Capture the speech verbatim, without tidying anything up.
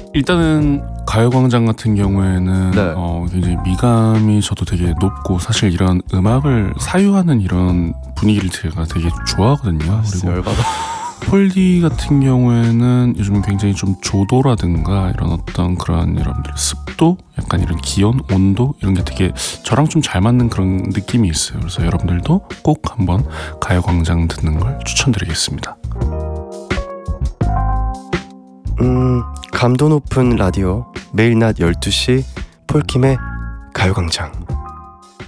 일단은 가요광장 같은 경우에는 네. 어, 굉장히 미감이 저도 되게 높고 사실 이런 음악을 사유하는 이런 분위기를 제가 되게 좋아하거든요. 아, 그리고 열받아. 폴디 같은 경우에는 요즘 굉장히 좀 조도라든가 이런 어떤 그런 여러분들 습도, 약간 이런 기온, 온도 이런 게 되게 저랑 좀 잘 맞는 그런 느낌이 있어요. 그래서 여러분들도 꼭 한번 가요광장 듣는 걸 추천드리겠습니다. 음, 감도 높은 라디오 매일 낮 열두 시 폴킴의 가요광장.